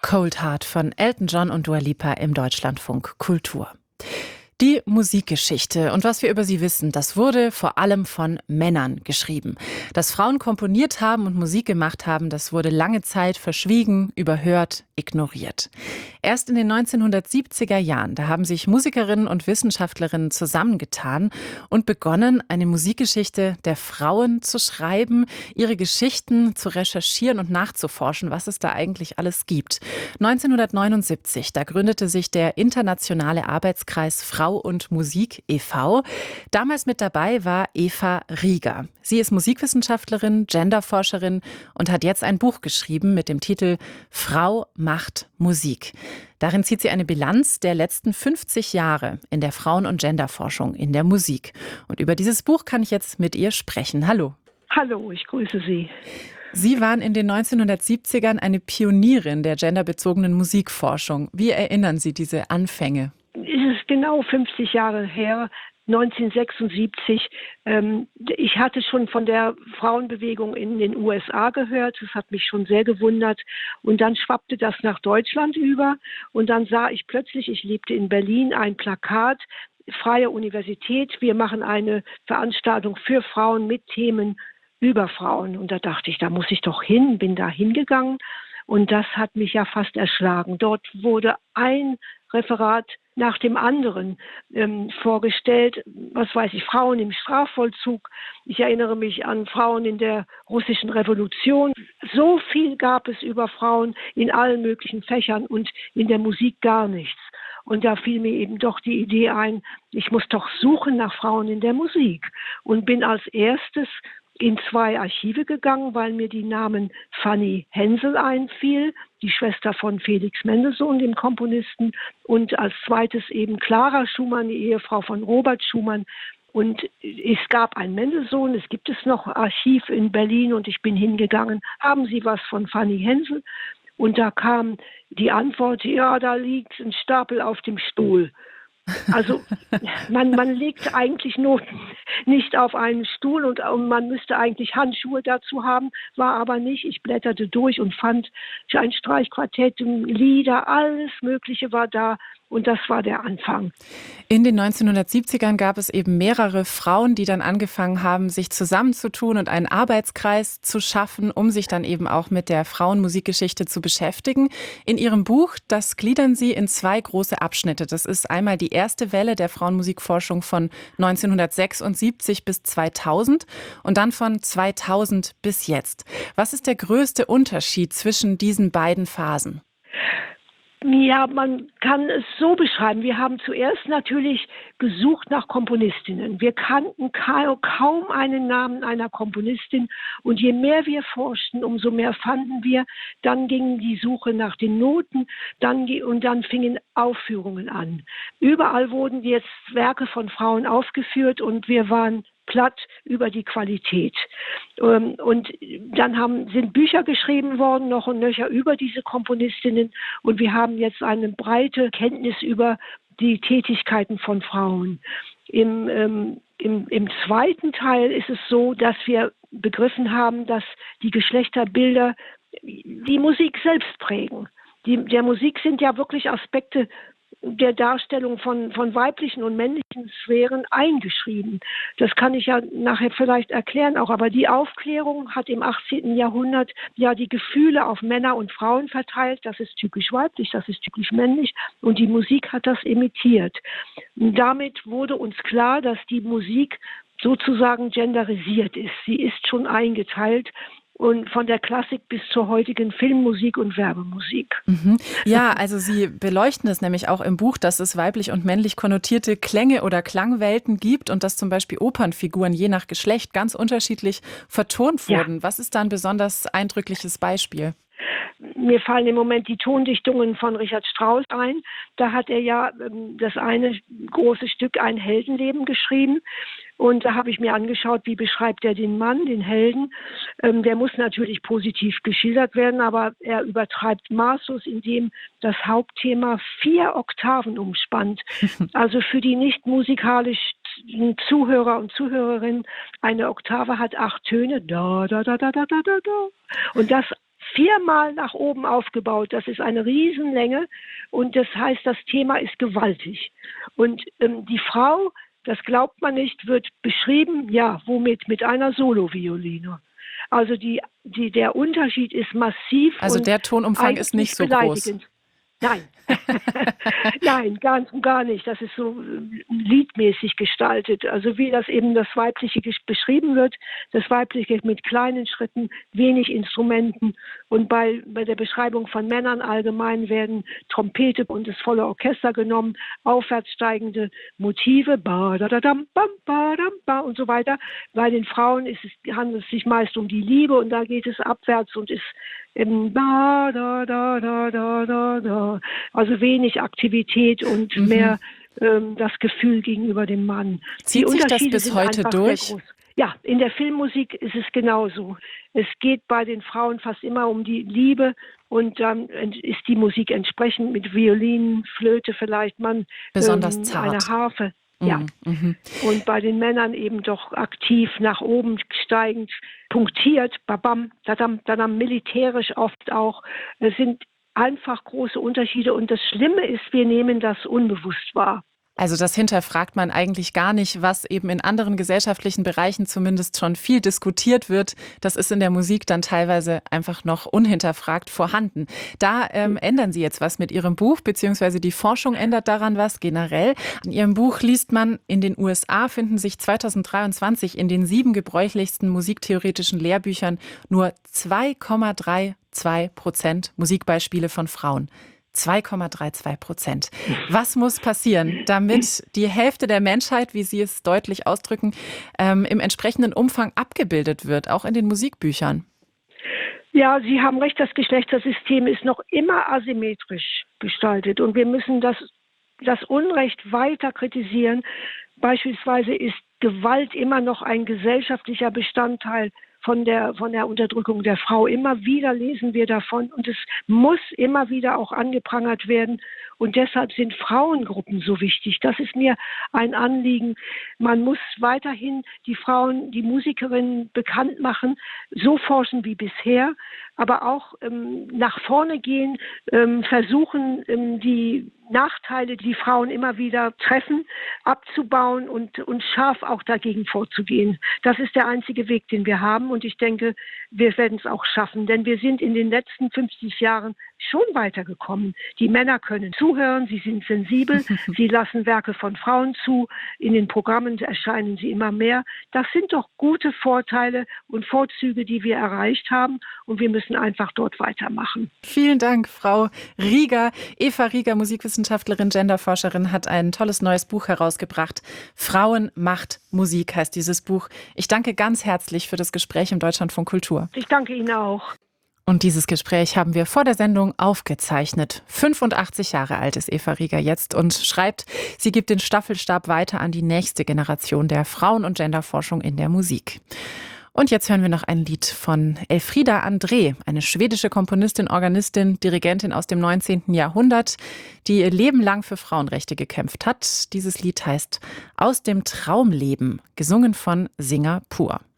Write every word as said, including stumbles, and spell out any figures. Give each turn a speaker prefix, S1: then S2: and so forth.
S1: Cold Heart von Elton John und Dua Lipa im Deutschlandfunk Kultur. Die Musikgeschichte und was wir über sie wissen, das wurde vor allem von Männern geschrieben. Dass Frauen komponiert haben und Musik gemacht haben, das wurde lange Zeit verschwiegen, überhört, ignoriert. Erst in den neunzehnhundertsiebziger Jahren, da haben sich Musikerinnen und Wissenschaftlerinnen zusammengetan und begonnen, eine Musikgeschichte der Frauen zu schreiben, ihre Geschichten zu recherchieren und nachzuforschen, was es da eigentlich alles gibt. neunzehnhundertneunundsiebzig, da gründete sich der Internationale Arbeitskreis Frau und Musik e V Damals mit dabei war Eva Rieger. Sie ist Musikwissenschaftlerin, Genderforscherin und hat jetzt ein Buch geschrieben mit dem Titel Frau macht Musik. Darin zieht sie eine Bilanz der letzten fünfzig Jahre in der Frauen- und Genderforschung in der Musik. Und über dieses Buch kann ich jetzt mit ihr sprechen. Hallo.
S2: Hallo, ich grüße Sie.
S1: Sie waren in den neunzehnhundertsiebzigern eine Pionierin der genderbezogenen Musikforschung. Wie erinnern Sie diese Anfänge?
S2: Es ist genau fünfzig Jahre her, neunzehnhundertsechsundsiebzig. Ähm, ich hatte schon von der Frauenbewegung in den U S A gehört. Das hat mich schon sehr gewundert. Und dann schwappte das nach Deutschland über. Und dann sah ich plötzlich, ich lebte in Berlin, ein Plakat, Freie Universität. Wir machen eine Veranstaltung für Frauen mit Themen über Frauen. Und da dachte ich, da muss ich doch hin, bin da hingegangen. Und das hat mich ja fast erschlagen. Dort wurde ein Referat nach dem anderen ähm, vorgestellt. Was weiß ich, Frauen im Strafvollzug. Ich erinnere mich an Frauen in der russischen Revolution. So viel gab es über Frauen in allen möglichen Fächern und in der Musik gar nichts. Und da fiel mir eben doch die Idee ein, ich muss doch suchen nach Frauen in der Musik. Und bin als erstes in zwei Archive gegangen, weil mir die Namen Fanny Hensel einfiel, die Schwester von Felix Mendelssohn, dem Komponisten, und als zweites eben Clara Schumann, die Ehefrau von Robert Schumann. Und es gab ein Mendelssohn, es gibt es noch Archiv in Berlin und ich bin hingegangen, haben Sie was von Fanny Hensel? Und da kam die Antwort, ja, da liegt ein Stapel auf dem Stuhl. Also man, man legt eigentlich Noten nicht auf einen Stuhl und, und man müsste eigentlich Handschuhe dazu haben, war aber nicht. Ich blätterte durch und fand ein Streichquartett, Lieder, alles Mögliche war da. Und das war der Anfang.
S1: In den neunzehnhundertsiebzigern gab es eben mehrere Frauen, die dann angefangen haben, sich zusammenzutun und einen Arbeitskreis zu schaffen, um sich dann eben auch mit der Frauenmusikgeschichte zu beschäftigen. In Ihrem Buch, das gliedern Sie in zwei große Abschnitte. Das ist einmal die erste Welle der Frauenmusikforschung von neunzehnhundertsechsundsiebzig bis zweitausend und dann von zweitausend bis jetzt. Was ist der größte Unterschied zwischen diesen beiden Phasen?
S2: Ja, man kann es so beschreiben. Wir haben zuerst natürlich gesucht nach Komponistinnen. Wir kannten kaum einen Namen einer Komponistin. Und je mehr wir forschten, umso mehr fanden wir. Dann ging die Suche nach den Noten dann, und dann fingen Aufführungen an. Überall wurden jetzt Werke von Frauen aufgeführt und wir waren platt über die Qualität. Und dann haben, sind Bücher geschrieben worden, noch und nöcher über diese Komponistinnen. Und wir haben jetzt eine breite Kenntnis über die Tätigkeiten von Frauen. Im, ähm, im, im zweiten Teil ist es so, dass wir begriffen haben, dass die Geschlechterbilder die Musik selbst prägen. Die, der Musik sind ja wirklich Aspekte der Darstellung von, von weiblichen und männlichen Sphären eingeschrieben. Das kann ich ja nachher vielleicht erklären auch. Aber die Aufklärung hat im achtzehnten Jahrhundert ja die Gefühle auf Männer und Frauen verteilt. Das ist typisch weiblich, das ist typisch männlich. Und die Musik hat das imitiert. Und damit wurde uns klar, dass die Musik sozusagen genderisiert ist. Sie ist schon eingeteilt. Und von der Klassik bis zur heutigen Filmmusik und Werbemusik.
S1: Mhm. Ja, also Sie beleuchten es nämlich auch im Buch, dass es weiblich und männlich konnotierte Klänge oder Klangwelten gibt und dass zum Beispiel Opernfiguren je nach Geschlecht ganz unterschiedlich vertont wurden. Ja. Was ist da ein besonders eindrückliches Beispiel?
S2: Mir fallen im Moment die Tondichtungen von Richard Strauss ein. Da hat er ja ähm, das eine große Stück Ein Heldenleben geschrieben. Und da habe ich mir angeschaut, wie beschreibt er den Mann, den Helden. Ähm, der muss natürlich positiv geschildert werden, aber er übertreibt maßlos, indem das Hauptthema vier Oktaven umspannt. Also für die nicht musikalischen Zuhörer und Zuhörerinnen, eine Oktave hat acht Töne. Da, da, da, da, da, da, da. Und das viermal nach oben aufgebaut. Das ist eine Riesenlänge und das heißt, das Thema ist gewaltig. Und ähm, die Frau, das glaubt man nicht, wird beschrieben, ja, womit? Mit einer Solovioline. Also die, die, der Unterschied ist massiv.
S1: Also
S2: und
S1: der Tonumfang ist nicht so groß.
S2: Nein, nein, ganz und gar nicht. Das ist so liedmäßig gestaltet. Also wie das eben das Weibliche beschrieben wird, das Weibliche mit kleinen Schritten, wenig Instrumenten. Und bei, bei der Beschreibung von Männern allgemein werden Trompete und das volle Orchester genommen, aufwärts steigende Motive, ba, da, da, dam, bam, ba, dam, ba und so weiter. Bei den Frauen ist es, handelt es sich meist um die Liebe und da geht es abwärts und ist eben da, da, da, da, da, da, da. Also wenig Aktivität und mhm. mehr ähm, das Gefühl gegenüber dem Mann.
S1: Zieht sich das bis heute durch?
S2: Ja, in der Filmmusik ist es genauso. Es geht bei den Frauen fast immer um die Liebe und dann ist die Musik entsprechend mit Violinen, Flöte vielleicht, man
S1: besonders
S2: ähm,
S1: zart.
S2: Eine Harfe. Ja, mhm. Und bei den Männern eben doch aktiv nach oben steigend, punktiert, babam, dadam, dadam, militärisch oft auch. Es sind einfach große Unterschiede und das Schlimme ist, wir nehmen das unbewusst wahr.
S1: Also das hinterfragt man eigentlich gar nicht, was eben in anderen gesellschaftlichen Bereichen zumindest schon viel diskutiert wird. Das ist in der Musik dann teilweise einfach noch unhinterfragt vorhanden. Da ähm, ändern Sie jetzt was mit Ihrem Buch, beziehungsweise die Forschung ändert daran was generell. In Ihrem Buch liest man, in den U S A finden sich zweitausenddreiundzwanzig in den sieben gebräuchlichsten musiktheoretischen Lehrbüchern nur zwei Komma zweiunddreißig Prozent Musikbeispiele von Frauen. zwei Komma zweiunddreißig Prozent. Was muss passieren, damit die Hälfte der Menschheit, wie Sie es deutlich ausdrücken, ähm, im entsprechenden Umfang abgebildet wird, auch in den Musikbüchern?
S2: Ja, Sie haben recht, das Geschlechtersystem ist noch immer asymmetrisch gestaltet und wir müssen das, das Unrecht weiter kritisieren. Beispielsweise ist Gewalt immer noch ein gesellschaftlicher Bestandteil von der, von der Unterdrückung der Frau. Immer wieder lesen wir davon und es muss immer wieder auch angeprangert werden. Und deshalb sind Frauengruppen so wichtig. Das ist mir ein Anliegen. Man muss weiterhin die Frauen, die Musikerinnen bekannt machen, so forschen wie bisher, aber auch ähm, nach vorne gehen, ähm, versuchen, ähm, die Nachteile, die Frauen immer wieder treffen, abzubauen und, und scharf auch dagegen vorzugehen. Das ist der einzige Weg, den wir haben und ich denke, wir werden es auch schaffen, denn wir sind in den letzten fünfzig Jahren schon weitergekommen. Die Männer können zuhören, sie sind sensibel, sie lassen Werke von Frauen zu, in den Programmen erscheinen sie immer mehr. Das sind doch gute Vorteile und Vorzüge, die wir erreicht haben und wir müssen einfach dort weitermachen.
S1: Vielen Dank, Frau Rieger. Eva Rieger, Musikwissenschaftlerin, Genderforscherin, hat ein tolles neues Buch herausgebracht. Frauen macht Musik heißt dieses Buch. Ich danke ganz herzlich für das Gespräch im Deutschlandfunk Kultur.
S2: Ich danke Ihnen auch.
S1: Und dieses Gespräch haben wir vor der Sendung aufgezeichnet. fünfundachtzig Jahre alt ist Eva Rieger jetzt und schreibt, sie gibt den Staffelstab weiter an die nächste Generation der Frauen- und Genderforschung in der Musik. Und jetzt hören wir noch ein Lied von Elfriede André, eine schwedische Komponistin, Organistin, Dirigentin aus dem neunzehnten Jahrhundert, die ihr Leben lang für Frauenrechte gekämpft hat. Dieses Lied heißt Aus dem Traumleben, gesungen von Singer Pur.